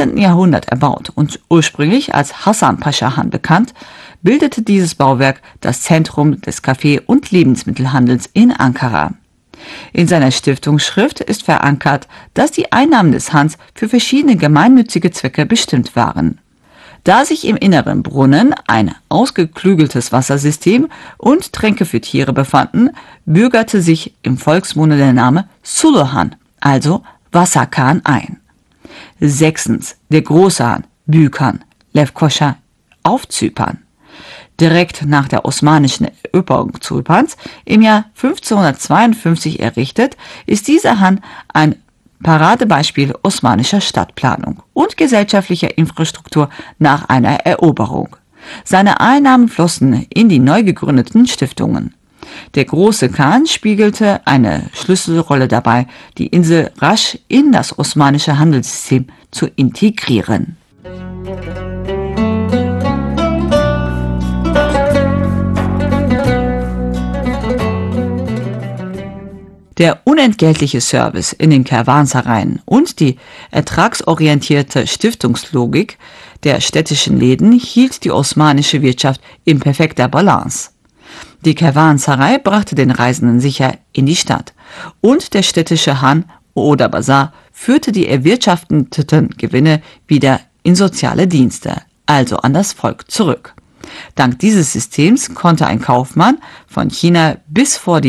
16. Jahrhundert erbaut und ursprünglich als Hasan Pascha Han bekannt, bildete dieses Bauwerk das Zentrum des Kaffee- und Lebensmittelhandels in Ankara. In seiner Stiftungsschrift ist verankert, dass die Einnahmen des Hans für verschiedene gemeinnützige Zwecke bestimmt waren. Da sich im Inneren Brunnen, ein ausgeklügeltes Wassersystem und Tränke für Tiere befanden, bürgerte sich im Volksmunde der Name Sulu Han, also Wasserkhan, ein. 6. Der große Han, Büyük-Han, Lefkoşa, auf Zypern. Direkt nach der osmanischen Eroberung Zyperns im Jahr 1552 errichtet, ist dieser Han ein Paradebeispiel osmanischer Stadtplanung und gesellschaftlicher Infrastruktur nach einer Eroberung. Seine Einnahmen flossen in die neu gegründeten Stiftungen. Der große Khan spiegelte eine Schlüsselrolle dabei, die Insel rasch in das osmanische Handelssystem zu integrieren. Der unentgeltliche Service in den Kervansarayen und die ertragsorientierte Stiftungslogik der städtischen Läden hielt die osmanische Wirtschaft in perfekter Balance. Die Kervansaray brachte den Reisenden sicher in die Stadt und der städtische Han oder Basar führte die erwirtschafteten Gewinne wieder in soziale Dienste, also an das Volk zurück. Dank dieses Systems konnte ein Kaufmann von China bis vor die